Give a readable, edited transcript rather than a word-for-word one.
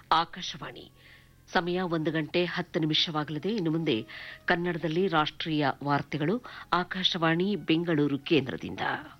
ಆಕಾಶವಾಣಿ ಸಮಯ 1:10 ಇನ್ನು ಮುಂದೆ ಕನ್ನಡದಲ್ಲಿ ರಾಷ್ಟ್ರೀಯ ವಾರ್ತೆಗಳು ಆಕಾಶವಾಣಿ ಬೆಂಗಳೂರು ಕೇಂದ್ರದಿಂದ